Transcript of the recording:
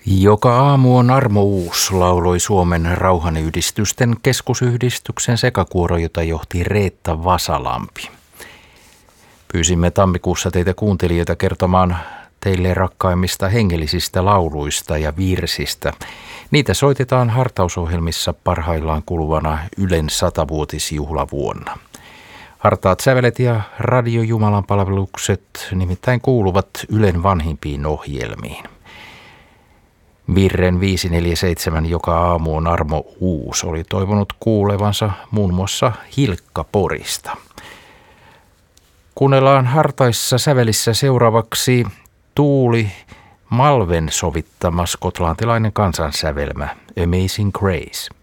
Joka aamu on Armo Uus, lauloi Suomen rauhanyhdistysten keskusyhdistyksen sekakuoro, jota johti Reetta Vasalampi. Pyysimme tammikuussa teitä kuuntelijoita kertomaan teille rakkaimmista hengellisistä lauluista ja virsistä. Niitä hartausohjelmissa parhaillaan kuluvana Ylen 100-vuotisjuhlavuonna. Hartaat sävelet ja Radio Jumalan palvelukset nimittäin kuuluvat Ylen vanhimpiin ohjelmiin. Virren 547 Joka aamu on Armo Uus oli toivonut kuulevansa muun muassa Hilkka Porista. Kuunnellaan hartaissa sävelissä seuraavaksi Tuuli Malven sovittama skotlantilainen kansansävelmä Amazing Grace.